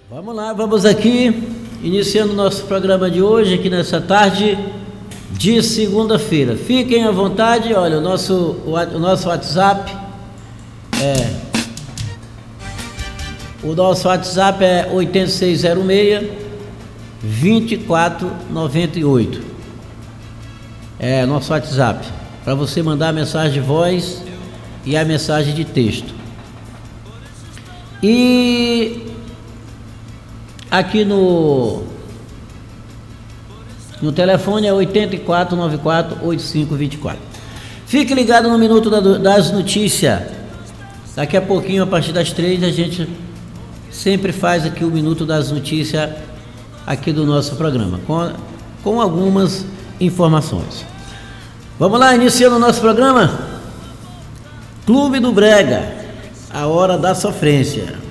Vamos lá, vamos aqui, iniciando o nosso programa de hoje, aqui nessa tarde de segunda-feira. Fiquem à vontade, olha, o nosso WhatsApp é 8606-2498. É nosso WhatsApp, para você mandar a mensagem de voz e a mensagem de texto. E aqui no telefone é 8494-8524. Fique ligado no Minuto das Notícias. Daqui a pouquinho, a partir das 3, a gente sempre faz aqui o Minuto das Notícias aqui do nosso programa, com algumas informações. Vamos lá, iniciando o nosso programa. Clube do Brega, a hora da sofrência.